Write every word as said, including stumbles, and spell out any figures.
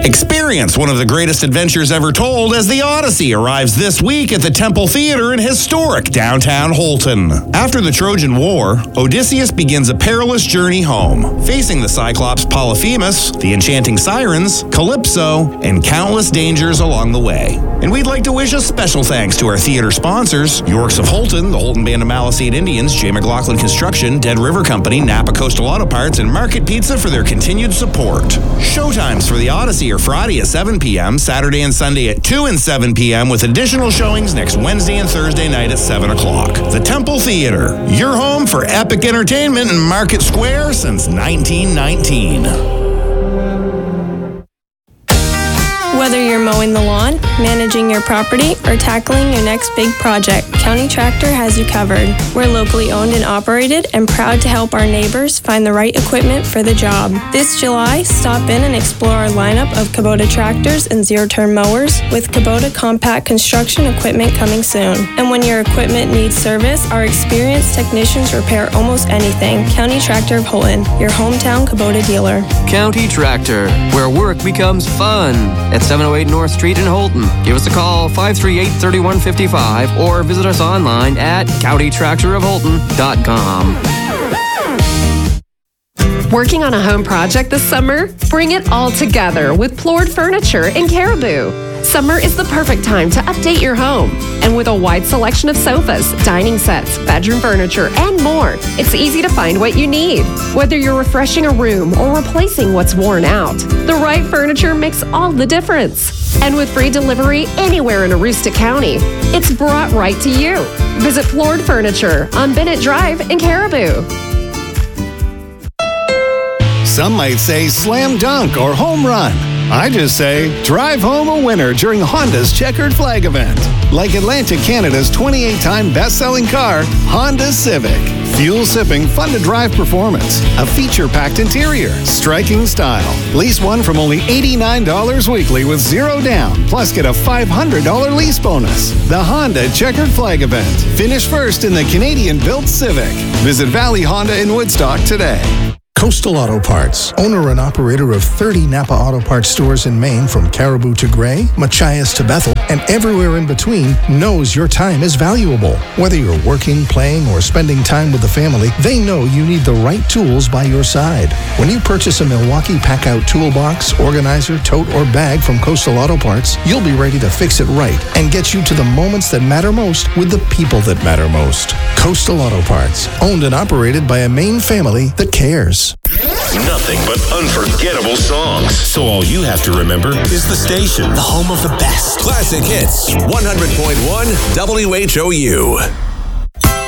Experience one of the greatest adventures ever told as The Odyssey arrives this week at the Temple Theater in historic downtown Holton. After the Trojan War, Odysseus begins a perilous journey home, facing the Cyclops Polyphemus, the enchanting sirens, Calypso, and countless dangers along the way. And we'd like to wish a special thanks to our theater sponsors, Yorks of Holton, the Holton Band of Maliseet Indians, J. McLaughlin Construction, Dead River Company, Napa Coastal Auto Parts, and Market Pizza for their continued support. Showtimes for The Odyssey are Friday at seven p.m., Saturday and Sunday at two and seven p.m., with additional showings next Wednesday and Thursday night at seven o'clock. The Temple Theater, your home for epic entertainment in Market Square since nineteen nineteen. Whether you're mowing the lawn, managing your property, or tackling your next big project, County Tractor has you covered. We're locally owned and operated and proud to help our neighbors find the right equipment for the job. This July, stop in and explore our lineup of Kubota tractors and zero-turn mowers with Kubota compact construction equipment coming soon. And when your equipment needs service, our experienced technicians repair almost anything. County Tractor of Holton, your hometown Kubota dealer. County Tractor, where work becomes fun. At seven oh eight North Street in Holton. Give us a call, five three eight, three one five five, or visit us online at county tractor of holton dot com. Working on a home project this summer? Bring it all together with Plord Furniture in Caribou. Summer is the perfect time to update your home. And with a wide selection of sofas, dining sets, bedroom furniture, and more, it's easy to find what you need. Whether you're refreshing a room or replacing what's worn out, the right furniture makes all the difference. And with free delivery anywhere in Aroostook County, it's brought right to you. Visit Plord Furniture on Bennett Drive in Caribou. Some might say slam dunk or home run. I just say drive home a winner during Honda's Checkered Flag event. Like Atlantic Canada's twenty-eight-time best-selling car, Honda Civic. Fuel-sipping, fun-to-drive performance. A feature-packed interior. Striking style. Lease one from only eighty-nine dollars weekly with zero down. Plus get a five hundred dollars lease bonus. The Honda Checkered Flag event. Finish first in the Canadian-built Civic. Visit Valley Honda in Woodstock today. Coastal Auto Parts, owner and operator of thirty Napa Auto Parts stores in Maine from Caribou to Gray, Machias to Bethel, and everywhere in between, knows your time is valuable. Whether you're working, playing, or spending time with the family, they know you need the right tools by your side. When you purchase a Milwaukee Pack-Out toolbox, organizer, tote, or bag from Coastal Auto Parts, you'll be ready to fix it right and get you to the moments that matter most with the people that matter most. Coastal Auto Parts, owned and operated by a Maine family that cares. Nothing but unforgettable songs. So all you have to remember is the station. The home of the best. Classic Hits, one hundred point one W H O U.